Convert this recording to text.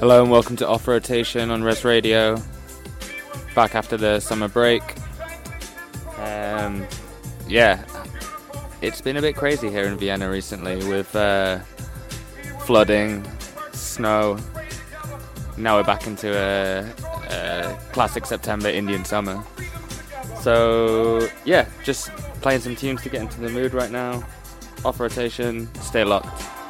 Hello and welcome to Off Rotation on Res Radio. Back after the summer break. It's been a bit crazy here in Vienna recently with flooding, snow. Now we're back into a classic September Indian summer. So yeah, just playing some tunes to get into the mood right now. Off Rotation, stay locked.